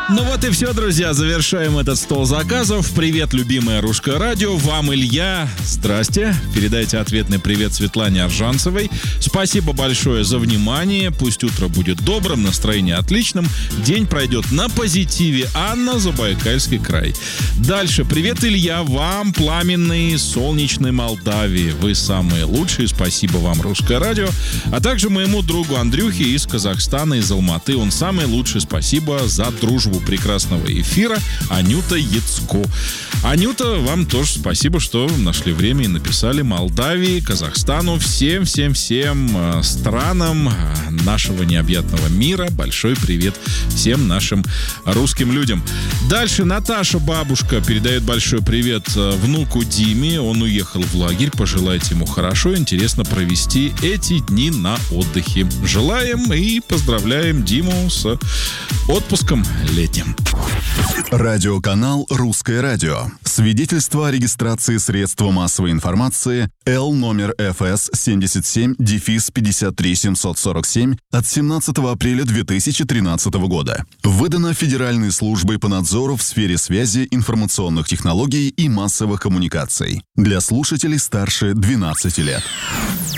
Ну вот и все, друзья, завершаем этот стол заказов. Привет, любимое Русское радио. Вам, Илья, здрасте. Передайте ответный привет Светлане Аржанцевой. Спасибо большое за внимание. Пусть утро будет добрым, настроение отличным. День пройдет на позитиве. Анна, Забайкальский край. Дальше. Привет, Илья, вам, пламенной солнечной Молдавии. Вы самые лучшие. Спасибо вам, Русское радио. А также моему другу Андрюхе из Казахстана, из Алматы. Он самый лучший. Спасибо за дружбу прекрасного эфира. Анюта Яцко. Анюта, вам тоже спасибо, что нашли время и написали Молдавии, Казахстану, всем странам нашего необъятного мира. Большой привет всем нашим русским людям. Дальше Наташа, бабушка, передает большой привет внуку Диме. Он уехал в лагерь. Пожелайте ему хорошо, интересно провести эти дни на отдыхе. Желаем и поздравляем Диму с отпуском летним. Радиоканал «Русское радио». Свидетельство о регистрации средства массовой информации Л номер ФС 77-53747 от 17 апреля 2013 года. Выдано Федеральной службой по надзору в сфере связи, информационных технологий и массовых коммуникаций. Для слушателей старше 12 лет.